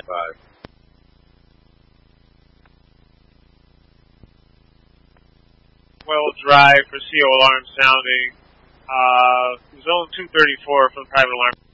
5. Well, drive for CO alarm sounding. Zone 234 for the private alarm.